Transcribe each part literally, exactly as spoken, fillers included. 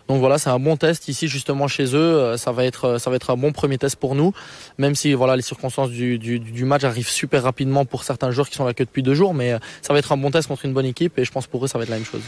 Donc voilà, c'est un bon test ici justement chez eux. Ça va être, ça va être un bon premier test pour nous, même si voilà les circonstances du, du, du match arrivent super rapidement pour certains joueurs qui sont là que depuis deux jours. Mais ça va être un bon test contre une bonne équipe et je pense pour eux ça va être la même chose.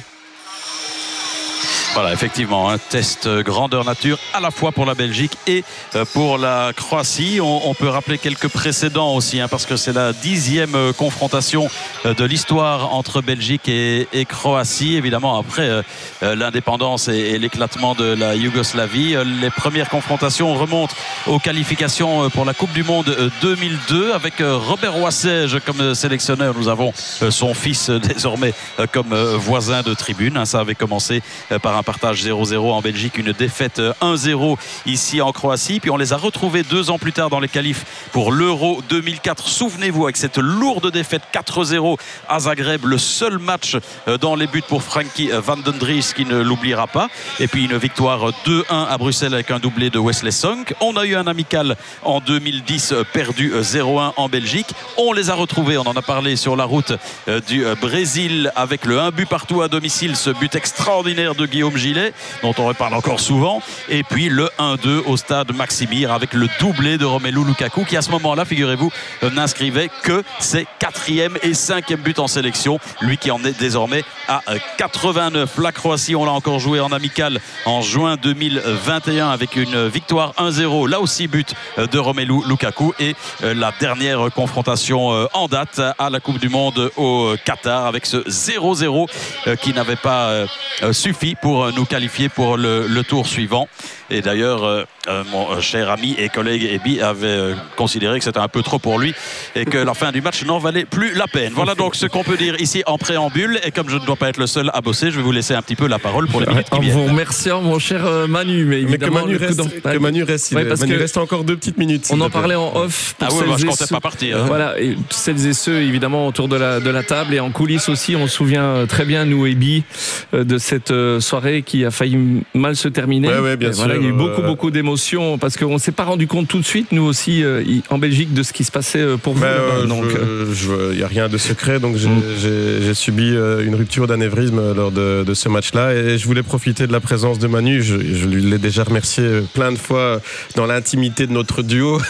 Voilà, effectivement, un test grandeur nature à la fois pour la Belgique et pour la Croatie. On, on peut rappeler quelques précédents aussi, hein, parce que c'est la dixième confrontation de l'histoire entre Belgique et, et Croatie. Évidemment, après euh, l'indépendance et, et l'éclatement de la Yougoslavie, les premières confrontations remontent aux qualifications pour la Coupe du Monde deux mille deux avec Robert Roissège comme sélectionneur. Nous avons son fils désormais comme voisin de tribune. Ça avait commencé par un partage zéro zéro en Belgique, une défaite un zéro ici en Croatie, puis on les a retrouvés deux ans plus tard dans les qualifs pour l'Euro deux mille quatre. Souvenez-vous, avec cette lourde défaite quatre zéro à Zagreb, le seul match dans les buts pour Frankie van den Dries qui ne l'oubliera pas, et puis une victoire deux un à Bruxelles avec un doublé de Wesley Song. On a eu un amical en deux mille dix perdu zéro un en Belgique. On les a retrouvés, on en a parlé sur la route du Brésil avec le un but partout à domicile, ce but extraordinaire de Guillaume Gillet dont on reparle encore souvent, et puis le un deux au stade Maximir avec le doublé de Romelu Lukaku qui à ce moment-là, figurez-vous, n'inscrivait que ses quatrième et cinquième buts en sélection, lui qui en est désormais à quatre-vingt-neuf. La Croatie, on l'a encore joué en amical en juin deux mille vingt et un avec une victoire un zéro, là aussi but de Romelu Lukaku, et la dernière confrontation en date à la Coupe du Monde au Qatar avec ce zéro zéro qui n'avait pas suffi pour nous qualifier pour le, le tour suivant. Et d'ailleurs, euh, mon cher ami et collègue Ebi avait euh, considéré que c'était un peu trop pour lui et que la fin du match n'en valait plus la peine. Voilà donc ce qu'on peut dire ici en préambule. Et comme je ne dois pas être le seul à bosser, je vais vous laisser un petit peu la parole pour les minutes qui viennent. En vous remerciant, mon cher Manu. Mais, mais que Manu reste, que Manu reste, ouais, il Manu reste encore deux petites minutes. On en parlait en off. Ah oui, moi je ne comptais pas partir. Hein. Voilà, et celles et ceux évidemment autour de la, de la table et en coulisses aussi. On se souvient très bien, nous, Ebi, de cette soirée qui a failli mal se terminer. Ouais, ouais, bien sûr. Voilà, il y a eu beaucoup, beaucoup d'émotions parce qu'on ne s'est pas rendu compte tout de suite, nous aussi, euh, en Belgique, de ce qui se passait pour vous. Ben, euh, donc, il n'y a rien de secret, donc j'ai, mm. j'ai, j'ai subi une rupture d'anévrisme lors de, de ce match-là, et je voulais profiter de la présence de Manu. Je, je lui l'ai déjà remercié plein de fois dans l'intimité de notre duo,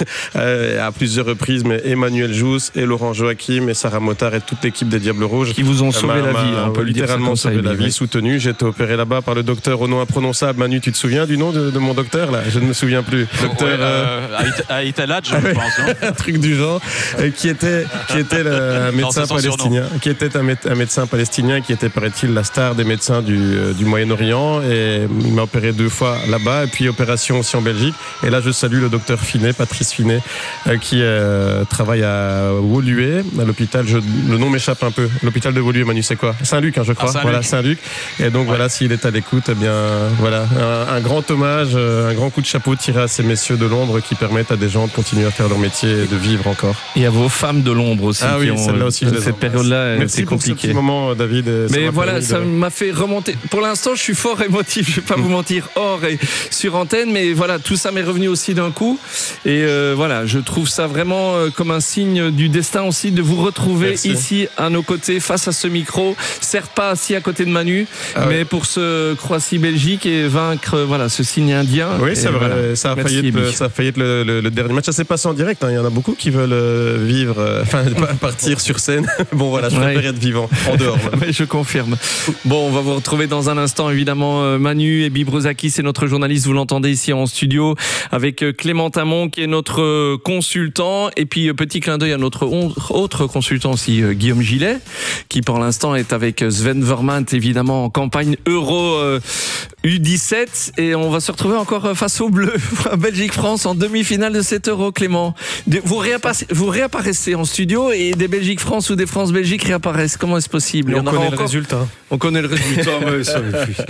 à plusieurs reprises, mais Emmanuel Jousse et Laurent Joachim et Sarah Motard et toute l'équipe des Diables Rouges qui vous ont sauvé m'a, la vie, on peut littéralement sauvé la vie, soutenu. J'ai été opéré là-bas par le docteur au nom imprononçable. Manu, tu te souviens du nom de, de mon docteur là? Je ne me souviens plus. Docteur ouais, euh, euh, Aïtaladj, je pense. Hein. Un truc du genre, euh, qui était qui était le médecin non, palestinien, qui était un, mé- un médecin palestinien qui était, paraît-il, la star des médecins du, euh, du Moyen-Orient, et il m'a opéré deux fois là-bas, et puis opération aussi en Belgique. Et là, je salue le docteur Finet, Patrice Finet, euh, qui euh, travaille à Woluwe, à l'hôpital. Je, le nom m'échappe un peu. L'hôpital de Woluwe, Manu, c'est quoi? Saint-Luc, hein, je crois. Ah, Saint-Luc. Voilà, Saint-Luc. Et donc ouais. Voilà, s'il est à l'écoute, eh bien voilà, un, un grand hommage, un grand coup de chapeau tiré à ces messieurs de l'ombre qui permettent à des gens de continuer à faire leur métier et de vivre encore. Et à vos femmes de l'ombre aussi. Ah oui, qui ont, celle-là aussi. euh, cette période-là, merci c'est pour compliqué. ce petit moment, David. Mais voilà, ça de... m'a fait remonter. Pour l'instant, je suis fort émotif. Je vais pas mmh. vous mentir, hors et sur antenne, mais voilà, tout ça m'est revenu aussi d'un coup. Et euh, voilà, je trouve ça vraiment euh, comme un signe du destin aussi de vous retrouver merci. Ici à nos côtés, face à ce micro. Certes pas assis à côté de Manu, ah mais ouais. pour ce Croatie-Belgique et vaincre, voilà, ce signe indien. Oui, c'est vrai. Voilà. Ça a failli être, le, ça a failli être le, le, le dernier match. Ça s'est passé en direct. Hein. Il y en a beaucoup qui veulent euh, vivre, euh, enfin partir sur scène. Bon voilà, je préfère ouais. être vivant en dehors. Voilà. Mais je confirme. Bon, on va vous retrouver dans un instant, évidemment, euh, Manu et Bibrozaki, c'est notre journaliste. Vous l'entendez ici en studio avec euh, Clément Tamon qui est notre euh, consultant. Et puis euh, petit clin d'œil à notre on, autre consultant aussi, euh, Guillaume Gillet, qui pour l'instant est avec Sven Vermaat, évidemment en campagne Euro euh, U dix-sept. Et on va se retrouver encore face aux Bleus, Belgique-France en demi-finale de cet Euro, Clément. Vous, réappa- vous réapparaissez en studio et des Belgique-France ou des France-Belgique réapparaissent. Comment est-ce possible? On, on connaît encore... le résultat. On connaît le résultat, mais ça,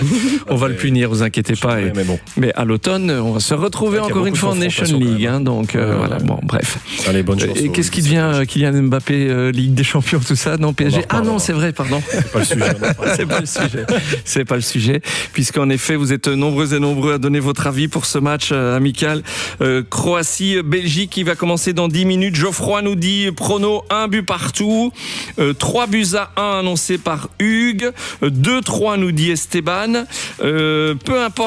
on va le punir, vous inquiétez pas. Et... Mais, bon. mais à l'automne, on va se retrouver encore une fois en Nation League. Hein, donc euh, ouais, voilà, ouais. Bon, bref. Allez, bonne chance. Et qu'est-ce qui devient Kylian Mbappé, euh, Ligue des Champions, tout ça? Non, P S G. Ah non, c'est vrai, pardon. C'est pas le sujet. c'est pas le sujet. C'est pas le sujet. Puisqu'en effet, vous êtes nombreux et nombreux à donner votre avis pour ce match euh, amical euh, Croatie-Belgique qui va commencer dans dix minutes. Geoffroy nous dit prono un but partout, euh, trois buts à un annoncé par Hugues, deux trois nous dit Esteban. Euh, peu importe.